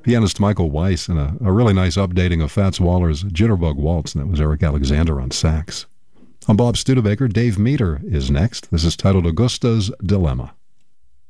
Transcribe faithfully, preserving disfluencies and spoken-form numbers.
Pianist Michael Weiss and a, a really nice updating of Fats Waller's Jitterbug Waltz, and that was Eric Alexander on sax. I'm Bob Studebaker. Dave Meter is next. This is titled Augusta's Dilemma.